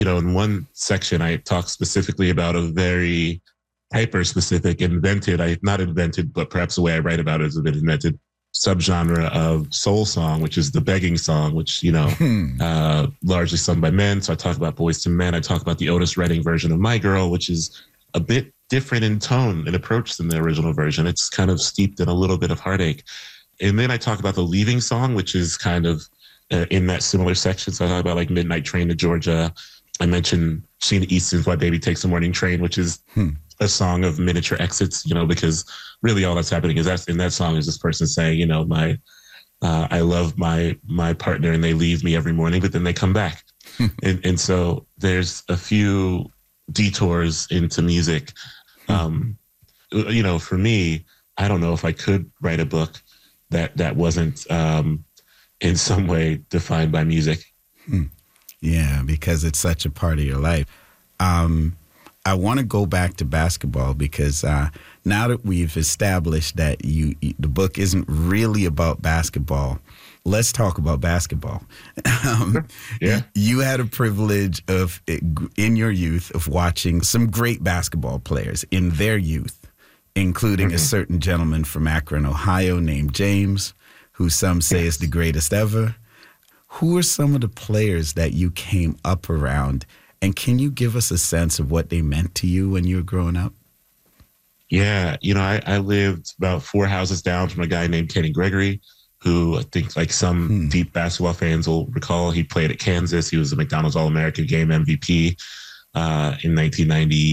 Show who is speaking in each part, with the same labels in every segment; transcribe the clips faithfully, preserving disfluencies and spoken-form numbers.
Speaker 1: You know, in one section, I talk specifically about a very hyper-specific, invented, I not invented, but perhaps the way I write about it is a bit invented, subgenre of soul song, which is the begging song, which, you know,
Speaker 2: Hmm.
Speaker 1: uh, largely sung by men. So I talk about Boys to Men. I talk about the Otis Redding version of My Girl, which is a bit different in tone and approach than the original version. It's kind of steeped in a little bit of heartache. And then I talk about the Leaving Song, which is kind of uh, in that similar section. So I talk about like Midnight Train to Georgia. I mentioned Sheena Easton's Why Baby Takes a Morning Train, which is
Speaker 2: Hmm.
Speaker 1: a song of miniature exits, you know, because really all that's happening is that's in that song is this person saying, you know, my, uh, I love my, my partner and they leave me every morning, but then they come back. and, and so there's a few detours into music. Um, you know, for me, I don't know if I could write a book that, that wasn't, um, in some way defined by music.
Speaker 2: Hmm. Yeah, because it's such a part of your life. Um, I want to go back to basketball because uh, now that we've established that you, the book isn't really about basketball, let's talk about basketball. um,
Speaker 1: yeah.
Speaker 2: You had a privilege of, in your youth, of watching some great basketball players in their youth, including mm-hmm. a certain gentleman from Akron, Ohio named James, who some say yes. is the greatest ever. Who are some of the players that you came up around? And can you give us a sense of what they meant to you when you were growing up?
Speaker 1: Yeah, you know, I, I lived about four houses down from a guy named Kenny Gregory, who I think like some hmm. deep basketball fans will recall. He played at Kansas. He was a McDonald's All-American Game M V P uh, in nineteen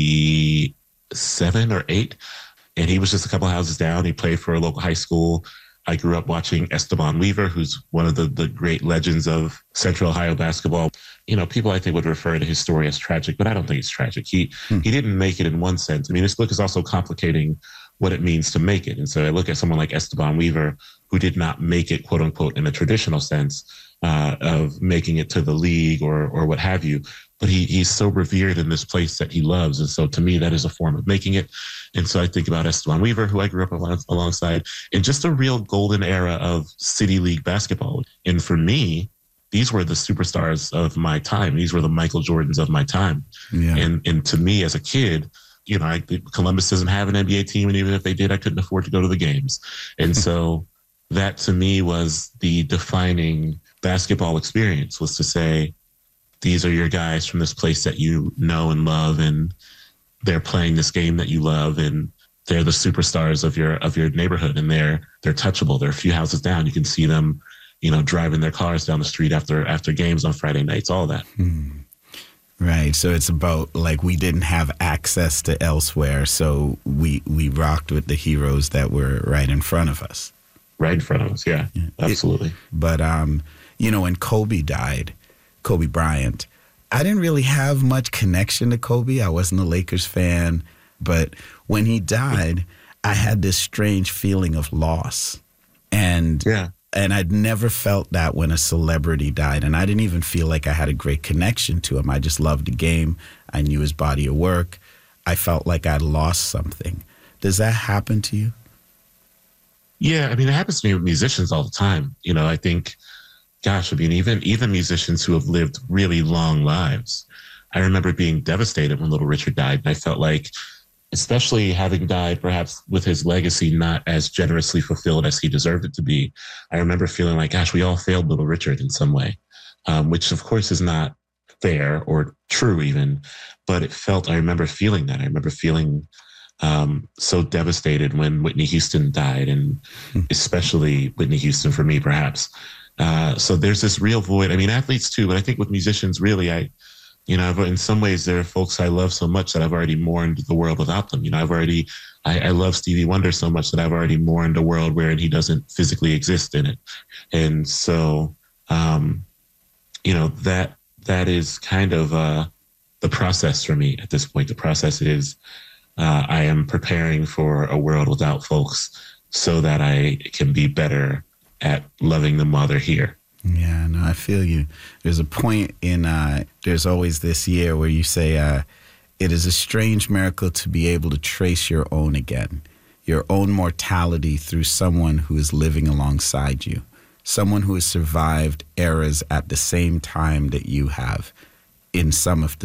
Speaker 1: ninety-seven or eight. And he was just a couple houses down. He played for a local high school. I grew up watching Esteban Weaver, who's one of the, the great legends of Central Ohio basketball. You know, people I think would refer to his story as tragic, but I don't think it's tragic. He hmm. he didn't make it in one sense. I mean, this book is also complicating what it means to make it. And so I look at someone like Esteban Weaver, who did not make it, quote unquote, in a traditional sense uh, of making it to the league or or what have you. But he he's so revered in this place that he loves. And so to me, that is a form of making it. And so I think about Esteban Weaver, who I grew up along, alongside, in just a real golden era of City League basketball. And for me, these were the superstars of my time. These were the Michael Jordans of my time. Yeah. And and to me as a kid, you know, I, Columbus doesn't have an N B A team. And even if they did, I couldn't afford to go to the games. And so that to me was the defining basketball experience, was to say, these are your guys from this place that you know and love, and they're playing this game that you love, and they're the superstars of your of your neighborhood, and they're they're touchable. They're a few houses down. You can see them, you know, driving their cars down the street after after games on Friday nights, all that.
Speaker 2: Hmm. Right. So it's about like we didn't have access to elsewhere, so we we rocked with the heroes that were right in front of us.
Speaker 1: Right in front of us, yeah, yeah. Absolutely.
Speaker 2: It, but um, you know, when Kobe died, Kobe Bryant, I didn't really have much connection to Kobe. I wasn't a Lakers fan, but when he died, I had this strange feeling of loss, and
Speaker 1: yeah.
Speaker 2: And I'd never felt that when a celebrity died. And I didn't even feel like I had a great connection to him. I just loved the game. I knew his body of work. I felt like I'd lost something. Does that happen to you?
Speaker 1: Yeah, I mean, it happens to me with musicians all the time. You know, I think, gosh, I mean, even even musicians who have lived really long lives. I remember being devastated when Little Richard died. And I felt like, especially having died perhaps with his legacy not as generously fulfilled as he deserved it to be, I remember feeling like, gosh, we all failed Little Richard in some way, um, which of course is not fair or true even, but it felt, I remember feeling that. I remember feeling um, so devastated when Whitney Houston died, and especially Whitney Houston for me, perhaps. Uh, so there's this real void. I mean, athletes too, but I think with musicians, really, I, You know, in some ways, there are folks I love so much that I've already mourned the world without them. You know, I've already, I, I love Stevie Wonder so much that I've already mourned a world where he doesn't physically exist in it. And so, um, you know, that that is kind of uh, the process for me at this point. The process is uh, I am preparing for a world without folks so that I can be better at loving them while they're here.
Speaker 2: Yeah, no, I feel you. There's a point in, uh, there's always this year where you say, uh, it is a strange miracle to be able to trace your own again, your own mortality through someone who is living alongside you, someone who has survived eras at the same time that you have in some of the